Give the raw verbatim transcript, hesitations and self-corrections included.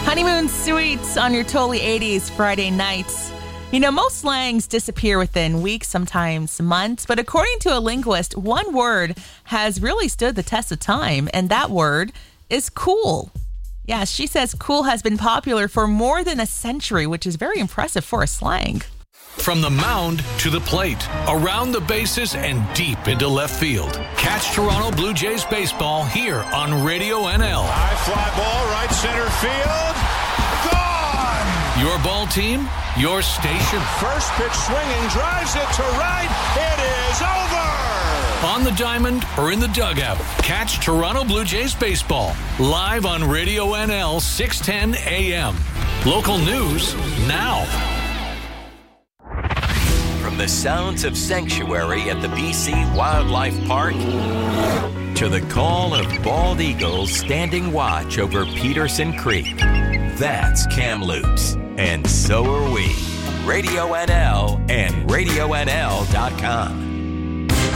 Honeymoon Suites on your Totally eighties Friday nights. You know, most slangs disappear within weeks, sometimes months, but according to a linguist, one word has really stood the test of time, and that word is cool. Yeah, she says cool has been popular for more than a century, which is very impressive for a slang. From the mound to the plate, around the bases, and deep into left field. Catch Toronto Blue Jays baseball here on Radio N L. High fly ball, right center field. Gone! Your ball team, your station. First pitch swinging, drives it to right. It is over! On the diamond or in the dugout, catch Toronto Blue Jays baseball live on Radio N L six ten A M. Local news now. From the sounds of sanctuary at the B C Wildlife Park to the call of bald eagles standing watch over Peterson Creek. That's Kamloops, and so are we. Radio N L and radio N L dot com.